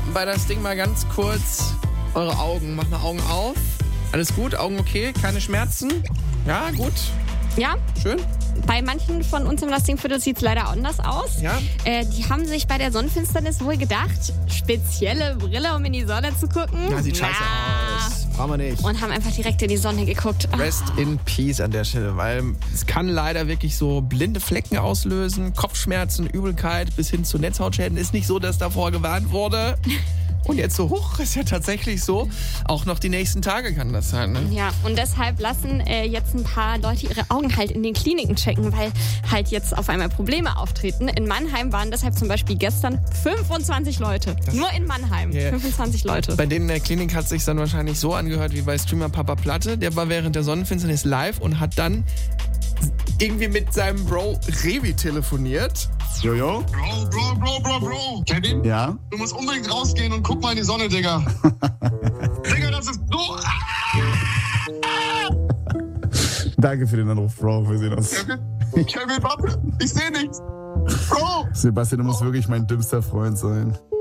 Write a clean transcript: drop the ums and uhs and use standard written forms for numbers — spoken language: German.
bei das Ding mal ganz kurz eure Augen. Macht mal Augen auf. Alles gut? Augen okay? Keine Schmerzen? Ja, gut. Ja, Schön. bei manchen von uns im Lastingviertel sieht es leider anders aus. Ja. Die haben sich bei der Sonnenfinsternis wohl gedacht, spezielle Brille, um in die Sonne zu gucken. Ja, sieht scheiße aus. Brauchen wir nicht. Und haben einfach direkt in die Sonne geguckt. Rest in Peace an der Stelle, weil es kann leider wirklich so blinde Flecken auslösen, Kopfschmerzen, Übelkeit bis hin zu Netzhautschäden. Ist nicht so, dass davor gewarnt wurde. Und jetzt so hoch ist ja tatsächlich so. Auch noch die nächsten Tage kann das sein. Ne? Ja, und deshalb lassen jetzt ein paar Leute ihre Augen halt in den Kliniken checken, weil halt jetzt auf einmal Probleme auftreten. In Mannheim waren deshalb zum Beispiel gestern 25 Leute. Nur in Mannheim. Yeah. 25 Leute. Bei denen in der Klinik hat es sich dann wahrscheinlich so angehört wie bei Streamer Papa Platte. Der war während der Sonnenfinsternis live und hat dann irgendwie mit seinem Bro Revi telefoniert. Jojo? Bro. Kevin? Ja? Du musst unbedingt rausgehen und guck mal in die Sonne, Digga. Digga, das ist so... Danke für den Anruf, Bro. Wir sehen uns. Kevin, warte. Ich sehe nichts. Bro. Sebastian, du musst wirklich mein dümmster Freund sein.